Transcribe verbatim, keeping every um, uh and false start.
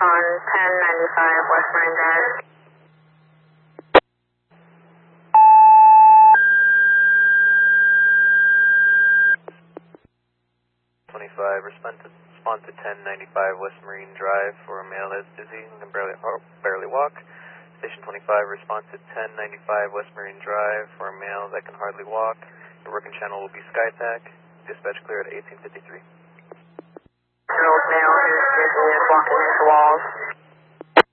on ten ninety-five West Marine Drive. twenty-five, respond to, respond to ten ninety-five West Marine Drive for a male that's dizzy and can barely, oh, barely walk. Station twenty-five, respond to ten ninety-five West Marine Drive for a male that can hardly walk. Your working channel will be SkyTac. Dispatch clear at eighteen fifty-three. An old male who's dizzy is walking into walls.